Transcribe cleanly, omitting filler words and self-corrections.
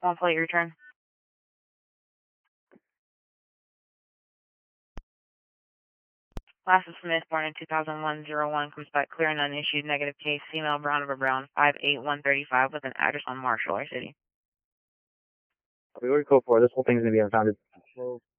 One plate return. Last of Smith, born in 2001, comes back clear and unissued, negative case, female, brown over brown, 58135, with an address on Marshall, our city. We already code 4. This whole thing's going to be unfounded.